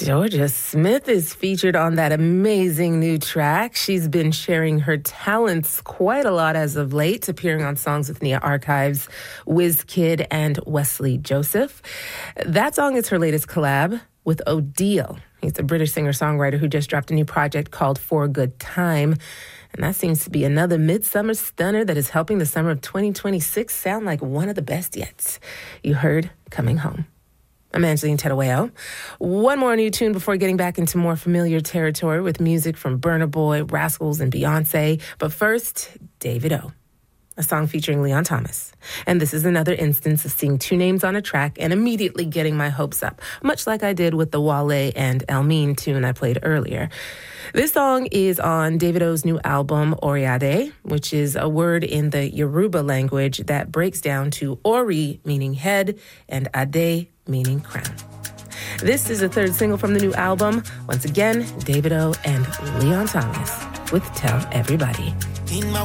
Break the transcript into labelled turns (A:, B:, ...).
A: Jorja Smith is featured on that amazing new track. She's been sharing her talents quite a lot as of late, appearing on songs with Nia Archives, Wizkid, and Wesley Joseph. That song is her latest collab with Odile. He's a British singer-songwriter who just dropped a new project called For a Good Time. And that seems to be another midsummer stunner that is helping the summer of 2026 sound like one of the best yet. You heard Coming Home. I'm Angeline Tedaweo. One more new tune before getting back into more familiar territory with music from Burna Boy, Rascals, and Beyonce. But first, David O, a song featuring Leon Thomas. And this is another instance of seeing two names on a track and immediately getting my hopes up, much like I did with the Wale and Elmine tune I played earlier. This song is on David O's new album, Oriade, which is a word in the Yoruba language that breaks down to Ori, meaning head, and Ade, meaning crown. This is the third single from the new album. Once again, David O and Leon Thomas with Tell Everybody.